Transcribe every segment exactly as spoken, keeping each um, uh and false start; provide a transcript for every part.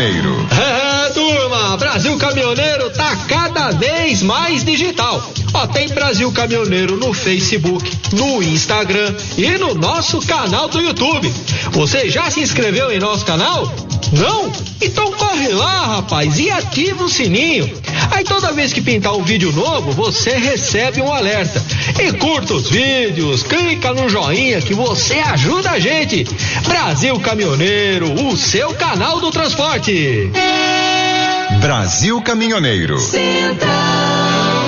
Caminhoneiro. É, turma, Brasil Caminhoneiro tá cada vez mais digital. Ó, tem Brasil Caminhoneiro no Facebook, no Instagram e no nosso canal do YouTube. Você já se inscreveu em nosso canal? Não? Então corre lá, rapaz, e ativa o sininho. Aí toda vez que pintar um vídeo novo, você recebe um alerta. E curta os vídeos, clica no joinha que você ajuda a gente. Brasil Caminhoneiro, o seu canal do transporte. Brasil Caminhoneiro. Central.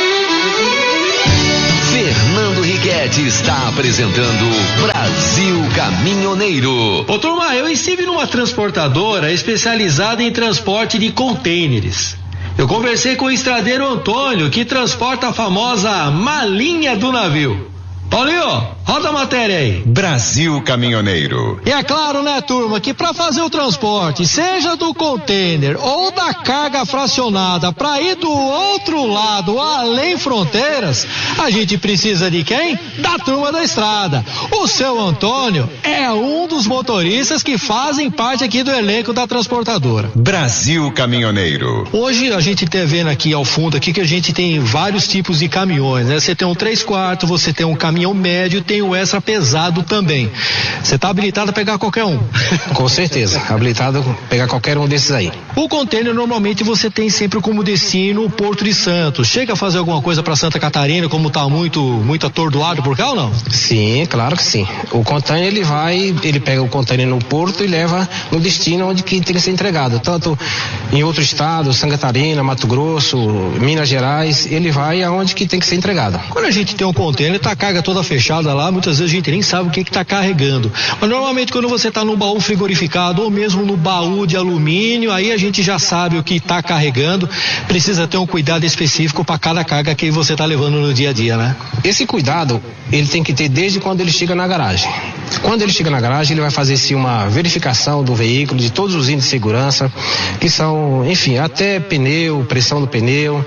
Fernando Riquetti está apresentando Brasil Caminhoneiro. Ô turma, eu estive numa transportadora especializada em transporte de contêineres. Eu conversei com o estradeiro Antônio, que transporta a famosa malinha do navio. Paulinho, roda a matéria aí. Brasil Caminhoneiro. E é claro, né, turma, que para fazer o transporte, seja do container ou da carga fracionada, para ir do outro lado, além fronteiras, a gente precisa de quem? Da turma da estrada. O seu Antônio é um dos motoristas que fazem parte aqui do elenco da transportadora. Brasil Caminhoneiro. Hoje a gente tá vendo aqui ao fundo aqui que a gente tem vários tipos de caminhões, né? Você tem um três quartos, você tem um caminhão médio, tem o extra pesado também. Você está habilitado a pegar qualquer um? Com certeza, habilitado a pegar qualquer um desses aí. O container normalmente você tem sempre como destino o Porto de Santos. Chega a fazer alguma coisa para Santa Catarina, como está muito muito atordoado por cá ou não? Sim, claro que sim. O container ele vai, ele pega o container no porto e leva no destino onde que tem que ser entregado, tanto em outro estado, Santa Catarina, Mato Grosso, Minas Gerais, ele vai aonde que tem que ser entregado. Quando a gente tem um container, tá a carga toda fechada lá, muitas vezes a gente nem sabe o que que tá carregando. Mas normalmente quando você tá no baú frigorificado ou mesmo no baú de alumínio, aí a gente já sabe o que tá carregando. Precisa ter um cuidado específico para cada carga que você tá levando no dia a dia, né? Esse cuidado ele tem que ter desde quando ele chega na garagem. Quando ele chega na garagem, ele vai fazer sim uma verificação do veículo, de todos os índices de segurança, que são, enfim, até pneu, pressão do pneu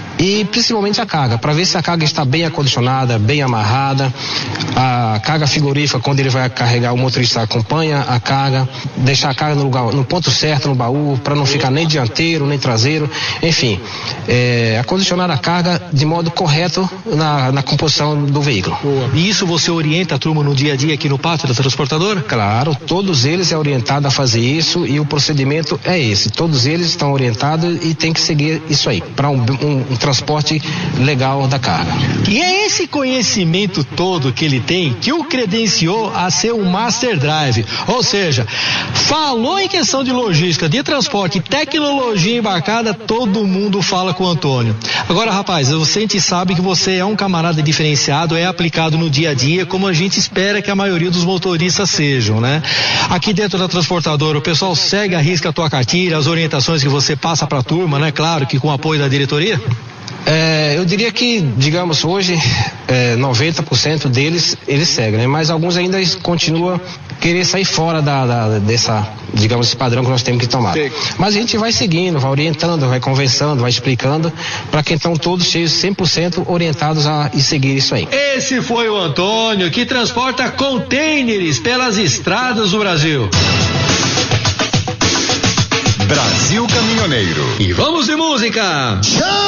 e principalmente a carga, para ver se a carga está bem acondicionada, bem amarrada. A carga frigorífica, quando ele vai carregar, o motorista acompanha a carga, deixar a carga no lugar, no ponto certo no baú, para não ficar nem dianteiro, nem traseiro, enfim, é, acondicionar a carga de modo correto na, na composição do veículo. E isso você orienta a turma no dia a dia aqui no pátio da transportadora? Claro, todos eles é orientado a fazer isso e o procedimento é esse. Todos eles estão orientados e tem que seguir isso aí, para um, um, um transporte legal da carga. E é esse conhecimento todo que ele tem que o credenciou a ser um Master Drive. Ou seja, falou em questão de logística, de transporte, tecnologia embarcada, todo mundo fala com o Antônio. Agora, rapaz, você sabe que você é um camarada diferenciado, é aplicado no dia a dia, como a gente espera que a maioria dos motoristas sejam, né? Aqui dentro da transportadora, o pessoal segue a risca a tua cartilha, as orientações que você passa para a turma, né? Claro que com o apoio da diretoria. É, eu diria que, digamos, hoje é, noventa por cento deles eles seguem, né? Mas alguns ainda continuam querer sair fora da, da, dessa, digamos, esse padrão que nós temos que tomar. Sim. Mas a gente vai seguindo, vai orientando, vai conversando, vai explicando, para que então todos sejam cem por cento orientados a seguir isso aí. Esse foi o Antônio, que transporta contêineres pelas estradas do Brasil. Brasil Caminhoneiro. E vamos de música!